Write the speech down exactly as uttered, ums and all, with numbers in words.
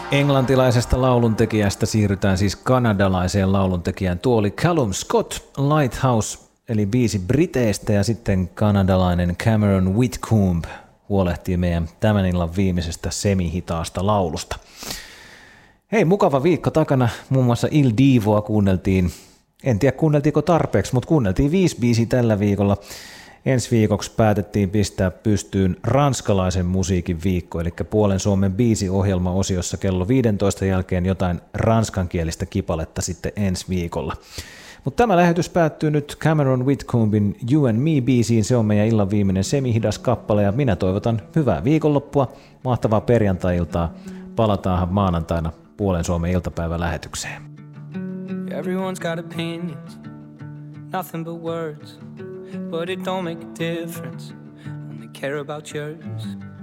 Englantilaisesta lauluntekijästä siirrytään siis kanadalaiseen lauluntekijään. Tuo oli Callum Scott, Lighthouse, eli biisi Briteistä, ja sitten kanadalainen Cameron Whitcomb huolehtii meidän tämän illan viimeisestä semihitaasta laulusta. Hei, mukava viikko takana. Muun muassa Il Divoa kuunneltiin. En tiedä kuunneltiinko tarpeeksi, mutta kuunneltiin viisi biisiä tällä viikolla. Ensi viikoksi päätettiin pistää pystyyn ranskalaisen musiikin viikko, eli puolen Suomen biisiohjelma-osiossa kello viisitoista jälkeen jotain ranskankielistä kipaletta sitten ensi viikolla. Mutta tämä lähetys päättyy nyt Cameron Whitcombin You and Me-biisiin. Se on meidän illan viimeinen semihidas kappale, ja minä toivotan hyvää viikonloppua, mahtavaa perjantai-iltaa. Palataanhan maanantaina puolen Suomen iltapäivälähetykseen. Everyone's got opinions, nothing but words, but it don't make a difference, only care about yours.